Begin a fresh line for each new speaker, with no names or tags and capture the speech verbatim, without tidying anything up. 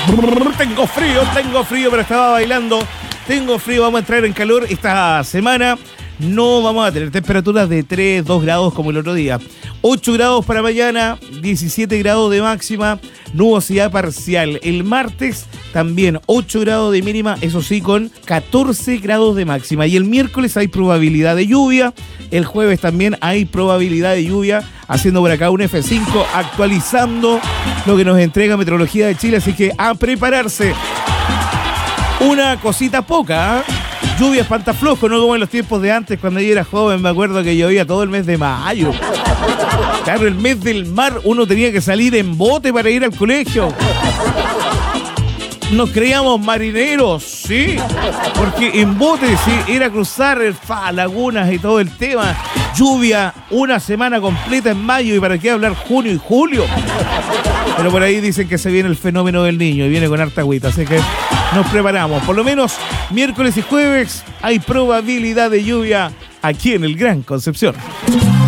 Tengo frío, tengo frío, pero estaba bailando. Tengo frío, vamos a entrar en calor esta semana. No vamos a tener temperaturas de tres, dos grados como el otro día. ocho grados para mañana, diecisiete grados de máxima, nubosidad parcial. El martes también ocho grados de mínima, eso sí, con catorce grados de máxima. Y el miércoles hay probabilidad de lluvia. El jueves también hay probabilidad de lluvia. Haciendo por acá un F cinco, actualizando lo que nos entrega Meteorología de Chile. Así que a prepararse. Una cosita poca, ¿eh? Lluvia espantaflojo, no como en los tiempos de antes, cuando yo era joven. Me acuerdo que llovía todo el mes de mayo. Claro, el mes del mar, uno tenía que salir en bote para ir al colegio. Nos creíamos marineros, sí, porque en bote sí, era cruzar el fa, lagunas y todo el tema. Lluvia una semana completa en mayo, y para qué hablar junio y julio. Pero por ahí dicen que se viene el fenómeno del niño y viene con harta agüita, así que nos preparamos. Por lo menos miércoles y jueves hay probabilidad de lluvia aquí en el Gran Concepción.